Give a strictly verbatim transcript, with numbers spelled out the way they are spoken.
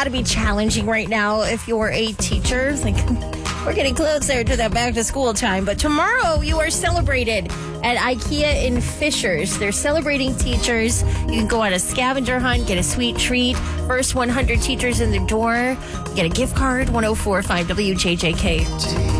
got to be challenging right now if you're a teacher. It's like, we're getting closer to that back to school time. But tomorrow you are celebrated at IKEA in Fishers. They're celebrating teachers. You can go on a scavenger hunt, get a sweet treat. First one hundred teachers in the door, get a gift card. one oh four point five W J J K.